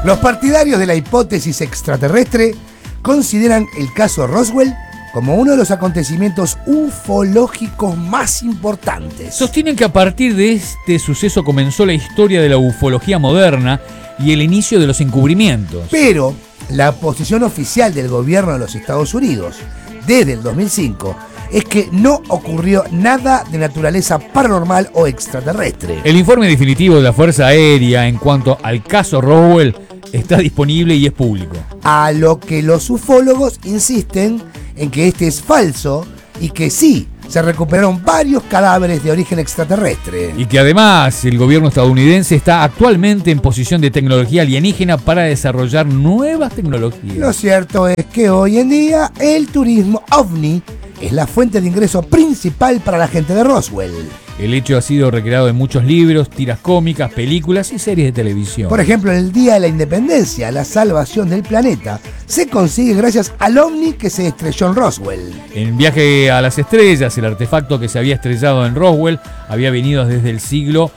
Los partidarios de la hipótesis extraterrestre consideran el caso Roswell como uno de los acontecimientos ufológicos más importantes. Sostienen que a partir de este suceso comenzó la historia de la ufología moderna y el inicio de los encubrimientos. Pero la posición oficial del gobierno de los Estados Unidos desde el 2005 es que no ocurrió nada de naturaleza paranormal o extraterrestre. El informe definitivo de la Fuerza Aérea en cuanto al caso Roswell está disponible y es público. A lo que los ufólogos insisten en que este es falso y que sí, se recuperaron varios cadáveres de origen extraterrestre. Y que además el gobierno estadounidense está actualmente en posición de tecnología alienígena para desarrollar nuevas tecnologías. Lo cierto es que hoy en día el turismo ovni es la fuente de ingreso principal para la gente de Roswell. El hecho ha sido recreado en muchos libros, tiras cómicas, películas y series de televisión. Por ejemplo, en el Día de la Independencia, la salvación del planeta se consigue gracias al ovni que se estrelló en Roswell. En Viaje a las Estrellas, el artefacto que se había estrellado en Roswell había venido desde el siglo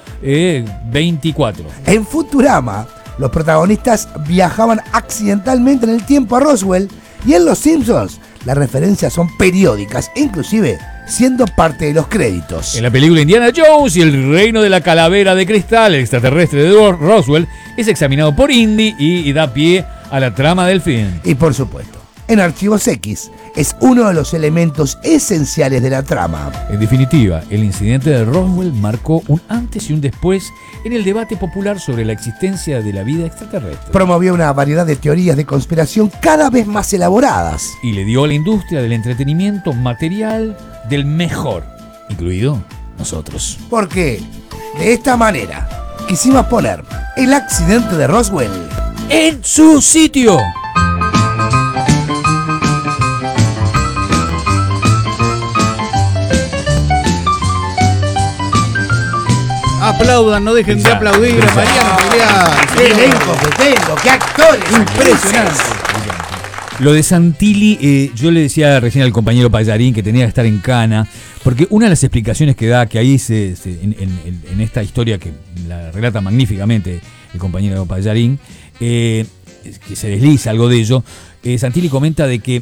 24. En Futurama, los protagonistas viajaban accidentalmente en el tiempo a Roswell, y en Los Simpsons las referencias son periódicas, inclusive siendo parte de los créditos. En la película Indiana Jones y el reino de la calavera de cristal, el extraterrestre de Roswell es examinado por Indy y da pie a la trama del film. Y por supuesto, en Archivos X es uno de los elementos esenciales de la trama. En definitiva, el incidente de Roswell marcó un antes y un después en el debate popular sobre la existencia de la vida extraterrestre. Promovió una variedad de teorías de conspiración cada vez más elaboradas. Y le dio a la industria del entretenimiento material del mejor, incluido nosotros. Porque de esta manera quisimos poner el accidente de Roswell en su sitio. Aplaudan, no dejen de aplaudir a Mariano Milián. ¡Qué elenco que tengo! ¡Qué actores! Impresionante. Lo de Santilli, yo le decía recién al compañero Pallarín que tenía que estar en Cana, porque una de las explicaciones que da, que ahí en esta historia que la relata magníficamente el compañero Pallarín, que se desliza algo de ello, Santilli comenta de que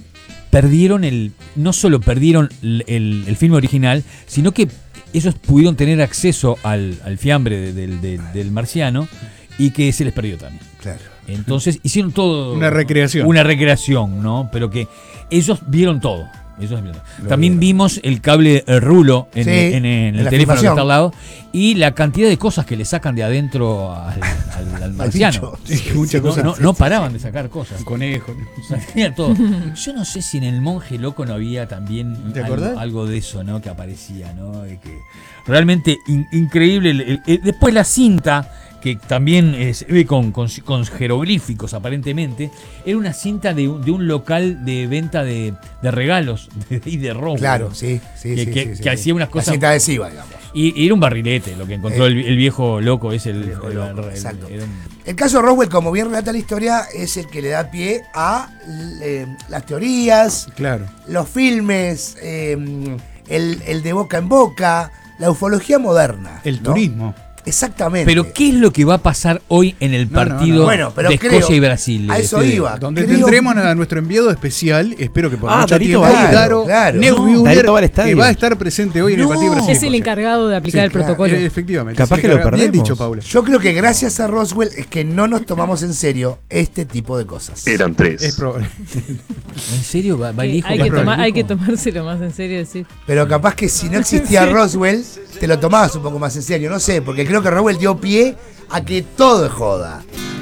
no solo perdieron el filme original, sino que ellos pudieron tener acceso al fiambre del marciano y que se les perdió también. Claro. Entonces hicieron todo. Una recreación. Una recreación, ¿no? Pero que ellos vieron todo. También vimos el cable rulo en el teléfono que está al lado y la cantidad de cosas que le sacan de adentro al marciano. Muchas cosas. No paraban de sacar cosas. Conejo. Sabía todo. Yo no sé si en el Monje Loco no había también algo de eso, ¿no? Que aparecía, ¿no? Que realmente increíble. Después la cinta, que también se ve con jeroglíficos aparentemente, era una cinta de un local de venta de regalos y de robo. Claro, sí. Que hacía unas cosas. La cinta adhesiva, digamos. Y era un barrilete lo que encontró el viejo loco. Exacto. El caso Roswell, como bien relata la historia, es el que le da pie a las teorías, claro, los filmes, el de boca en boca, la ufología moderna. El turismo. Exactamente. Pero ¿qué es lo que va a pasar hoy en el partido Bueno, pero de Escocia y Brasil? A eso iba. Donde tendremos a nuestro enviado especial, espero que por mucho Darito tiempo, claro. Neubuhler, que va a estar presente hoy en el partido de Brasil. Es el encargado de aplicar el protocolo. Efectivamente. Capaz que lo perdemos. Bien dicho, Paula. Yo creo que gracias a Roswell es que no nos tomamos en serio este tipo de cosas. Eran 3. Es probable. ¿En serio? ¿Va el hijo? Hay que tomárselo más en serio, decir. Pero capaz que si no existía Roswell, te lo tomabas un poco más en serio. No sé, porque creo que Roswell dio pie a que todo es joda.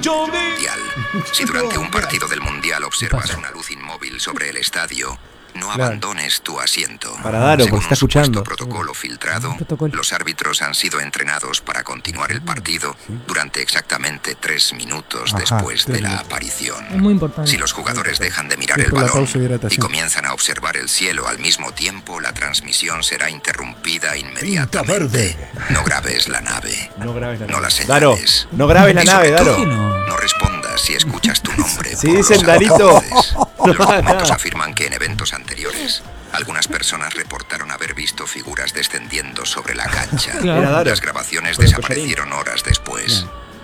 Si durante un partido del Mundial observas una luz inmóvil sobre el estadio, no abandones tu asiento. Para Daro, Según porque está escuchando. un protocolo filtrado, los árbitros han sido entrenados para continuar el partido durante exactamente 3 minutos después de la aparición. Es muy importante. Si los jugadores dejan de mirar el Después la balón pausa de hidratación. y comienzan a observar el cielo al mismo tiempo, la transmisión será interrumpida inmediatamente. No grabes la nave. No grabes la No la Daro, señales. no grabes la Y sobre nave, Daro. todo, no respondas si escuchas tu nombre. Si por dicen los Darito. altavoces. Los No, documentos no. afirman que en eventos anteriores algunas personas reportaron haber visto figuras descendiendo sobre la cancha. Era Daro. Las grabaciones Con el desaparecieron horas después.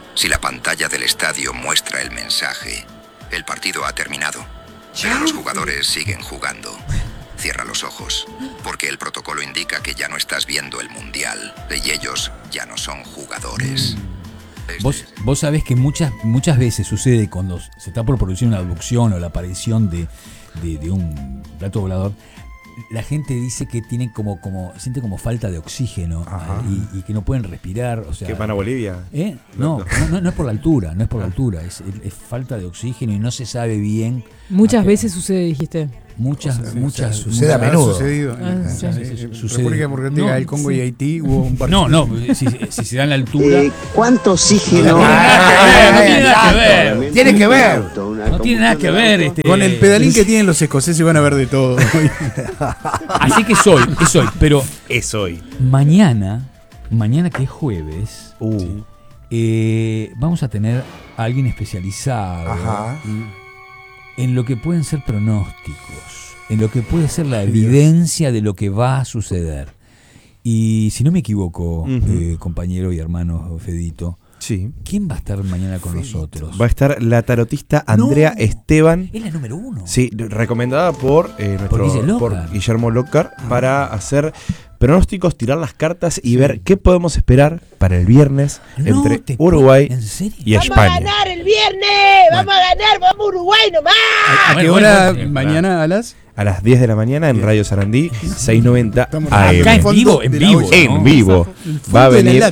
Si la pantalla del estadio muestra el mensaje, el partido ha terminado, pero los jugadores siguen jugando. Cierra los ojos, porque el protocolo indica que ya no estás viendo el mundial y ellos ya no son jugadores. Vos sabés que muchas veces sucede cuando se está por producir una abducción o la aparición de un plato volador, la gente dice que tienen siente como falta de oxígeno y que no pueden respirar. O sea, ¿qué van a Bolivia? No es por la altura, es falta de oxígeno y no se sabe bien. Muchas veces sucede, dijiste. Muchas sucede a menudo. Sucedido. República Democrática del Congo y Haití hubo un partido. No, si se da en la altura. ¿Cuánto oxígeno? No tiene nada que ver. Tiene que ver. No tiene nada que ver. Con el pedalín que tienen los escoceses van a ver de todo. Así que es hoy, pero Es hoy. mañana que es jueves, vamos a tener a alguien especializado en lo que pueden ser pronósticos, en lo que puede ser la evidencia de lo que va a suceder. Y si no me equivoco, compañero y hermano Fedito, Sí. ¿quién va a estar mañana con nosotros? Va a estar la tarotista Andrea Esteban. Es la número 1. Sí, recomendada por Guillermo Lócar para hacer pronósticos, tirar las cartas y ver qué podemos esperar para el viernes entre Uruguay y España. ¡Vamos a ganar el viernes! ¡Vamos a ganar! ¡Vamos Uruguay nomás! ¿A qué hora mañana a las? A las 10 de la mañana en Radio Sarandí, 690 AM. Acá en vivo, En vivo. Va a venir.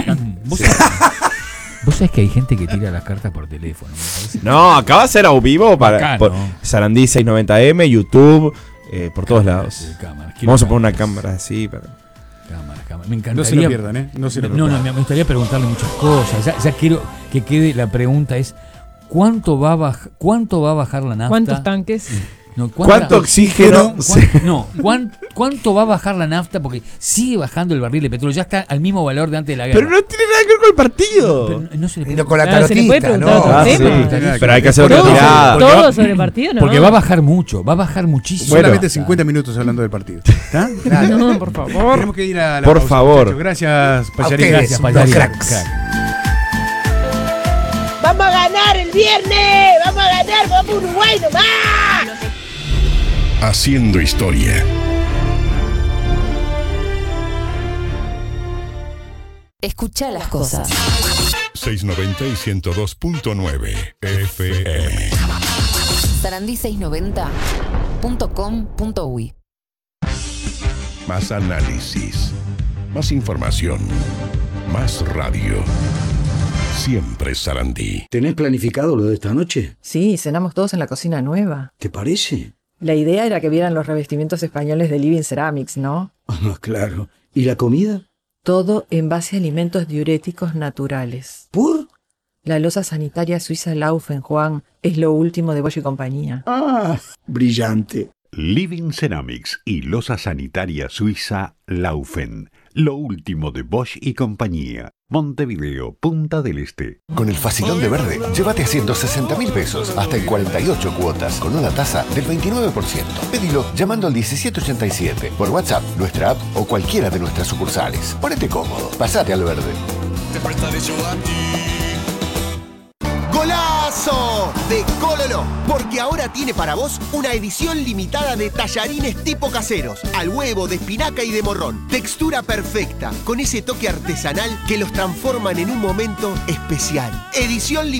Vos sabés que hay gente que tira las cartas por teléfono. Me parece. No, acá va a ser a vivo Acá, por ¿no? Sarandí 690M, YouTube, por todos lados. Cámaras. Vamos a poner una cámara así. Cámara. Me encantaría. No se lo pierdan, No se lo pierdan. Me gustaría preguntarle muchas cosas. Ya quiero que quede la pregunta es ¿cuánto va a bajar la nafta? ¿Cuántos tanques? No, ¿Cuánto oxígeno? ¿Cuánto va a bajar la nafta? Porque sigue bajando el barril de petróleo. Ya está al mismo valor de antes de la guerra. Pero no tiene nada que ver con el partido. Pero no se le puede... Y no con la Claro, se le puede tarotista, preguntar ¿no? otro tema. Pero hay que hacer otra Todo, tirada. todo sobre el partido, ¿no? Porque va a bajar mucho, va a bajar muchísimo. Solamente 50 minutos hablando del partido. ¿Está? No, por favor. Tenemos que ir a la Por pausa, favor. muchachos. Gracias, Payarín. ustedes. Gracias, Payarín. Cracks. ¡Vamos a ganar el viernes! ¡Vamos a ganar! ¡Vamos Uruguay nomás! Haciendo historia. Escucha las cosas. 690 y 102.9 FM. Sarandí690.com.uy. Más análisis, más información, más radio. Siempre Sarandí. ¿Tenés planificado lo de esta noche? Sí, cenamos todos en la cocina nueva. ¿Te parece? La idea era que vieran los revestimientos españoles de Living Ceramics, ¿no? Ah, claro. ¿Y la comida? Todo en base a alimentos diuréticos naturales. ¿Por? La loza sanitaria suiza Laufen, Juan, es lo último de Bosch y compañía. Ah, brillante. Living Ceramics y loza sanitaria suiza Laufen. Lo último de Bosch y compañía. Montevideo, Punta del Este. Con el Facilón de Verde, llévate a 160.000 pesos, hasta en 48 cuotas, con una tasa del 29%. Pedilo llamando al 1787, por WhatsApp, nuestra app o cualquiera de nuestras sucursales. Ponete cómodo, pasate al verde. Te prestaré yo a ti. ¡Golazo! De Cololo, porque ahora tiene para vos una edición limitada de tallarines tipo caseros, al huevo, de espinaca y de morrón. Textura perfecta, con ese toque artesanal que los transforman en un momento especial. Edición limitada.